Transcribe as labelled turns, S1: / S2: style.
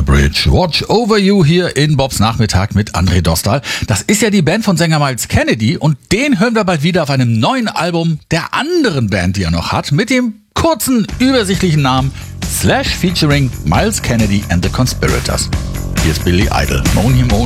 S1: Bridge, Watch Over You hier in Bobs Nachmittag mit André Dostal. Das ist ja die Band von Sänger Myles Kennedy und den hören wir bald wieder auf einem neuen Album der anderen Band, die er noch hat, mit dem kurzen, übersichtlichen Namen Slash featuring Myles Kennedy and the Conspirators. Hier ist Billy Idol. Moni, Moni.